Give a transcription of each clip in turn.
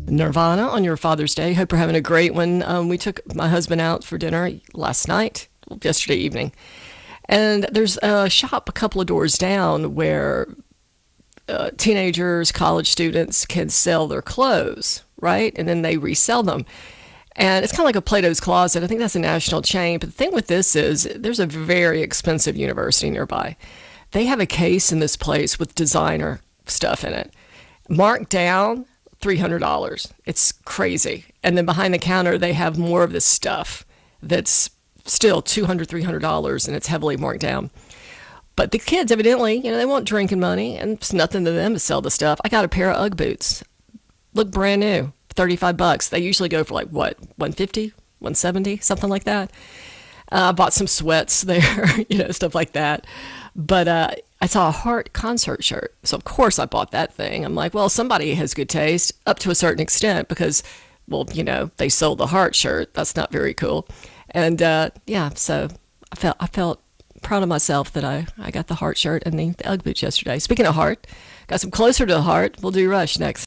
Nirvana on your Father's Day. Hope you're having a great one. We took my husband out for dinner yesterday evening. And there's a shop a couple of doors down where teenagers, college students can sell their clothes, right? And then they resell them. And it's kind of like a Plato's Closet. I think that's a national chain. But the thing with this is there's a very expensive university nearby. They have a case in this place with designer stuff in it, marked down $300. It's crazy. And then behind the counter, they have more of this stuff that's still $200, $300, and it's heavily marked down. But the kids, evidently, they want drinking money, and it's nothing to them to sell the stuff. I got a pair of Ugg boots. Look brand new, $35. They usually go for $150, $170, something like that. I bought some sweats there, stuff like that. But I saw a Heart concert shirt. So, of course, I bought that thing. I'm like, well, somebody has good taste up to a certain extent because, they sold the Heart shirt. That's not very cool. And, so I felt proud of myself that I got the Heart shirt and the Ugg boots yesterday. Speaking of Heart, got some Closer to the Heart. We'll do Rush next.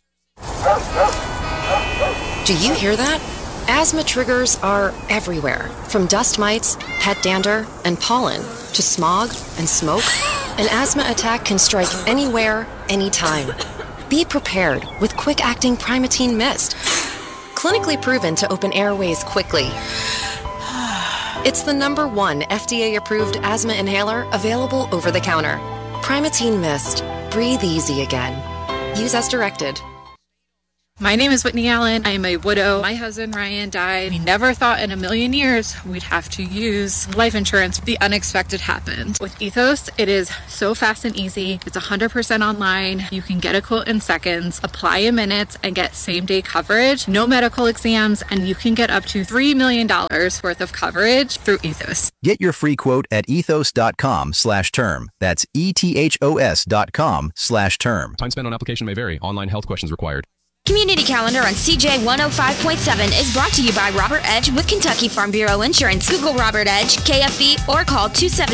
Do you hear that? Asthma triggers are everywhere, from dust mites, pet dander, and pollen, to smog and smoke. An asthma attack can strike anywhere, anytime. Be prepared with quick-acting Primatene Mist. Clinically proven to open airways quickly. It's the #1 FDA-approved asthma inhaler available over the counter. Primatene Mist. Breathe easy again. Use as directed. My name is Whitney Allen. I am a widow. My husband, Ryan, died. We never thought in a million years we'd have to use life insurance. The unexpected happened. With Ethos, it is so fast and easy. It's 100% online. You can get a quote in seconds, apply in minutes, and get same-day coverage. No medical exams, and you can get up to $3 million worth of coverage through Ethos. Get your free quote at ethos.com/term. That's ethos.com/term. Time spent on application may vary. Online health questions required. Community Calendar on CJ 105.7 is brought to you by Robert Edge with Kentucky Farm Bureau Insurance. Google Robert Edge, KFB, or call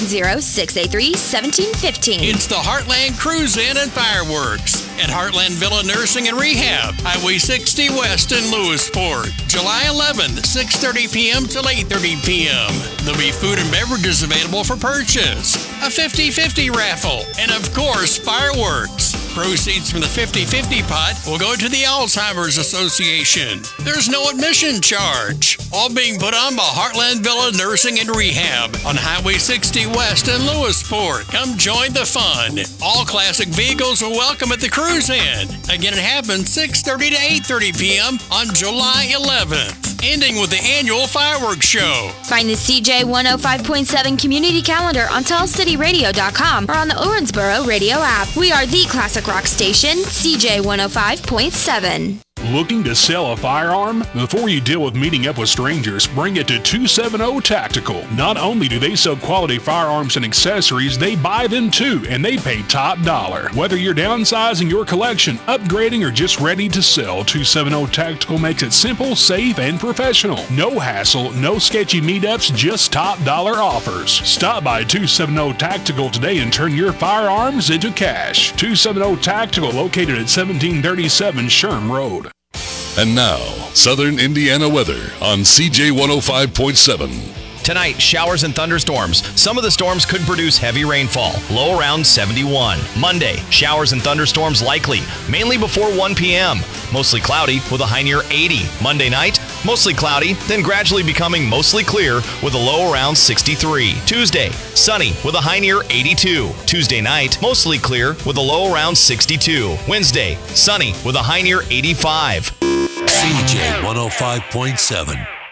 270-683-1715. It's the Heartland Cruise In and Fireworks at Heartland Villa Nursing and Rehab, Highway 60 West in Lewisport. July 11th, 6:30 p.m. till 8:30 p.m. There'll be food and beverages available for purchase, a 50-50 raffle, and of course, fireworks. Proceeds from the 50-50 pot will go to the Alzheimer's Association. There's no admission charge. All being put on by Heartland Villa Nursing and Rehab on Highway 60 West in Lewisport. Come join the fun. All classic vehicles are welcome at the Cruise In. Again, it happens 6:30 to 8:30 p.m. on July 11th, ending with the annual fireworks show. Find the CJ 105.7 Community Calendar on TellCityRadio.com or on the Owensboro Radio app. We are the classic rock station, CJ 105.7. Looking to sell a firearm? Before you deal with meeting up with strangers, bring it to 270 Tactical. Not only do they sell quality firearms and accessories, they buy them too, and they pay top dollar. Whether you're downsizing your collection, upgrading, or just ready to sell, 270 Tactical makes it simple, safe, and professional. No hassle, no sketchy meetups, just top dollar offers. Stop by 270 Tactical today and turn your firearms into cash. 270 Tactical, located at 1737 Sherm Road. And now, Southern Indiana weather on CJ 105.7. Tonight, showers and thunderstorms. Some of the storms could produce heavy rainfall. Low around 71. Monday, showers and thunderstorms likely, mainly before 1 p.m. Mostly cloudy with a high near 80. Monday night, mostly cloudy, then gradually becoming mostly clear with a low around 63. Tuesday, sunny with a high near 82. Tuesday night, mostly clear with a low around 62. Wednesday, sunny with a high near 85. CJ 105.7.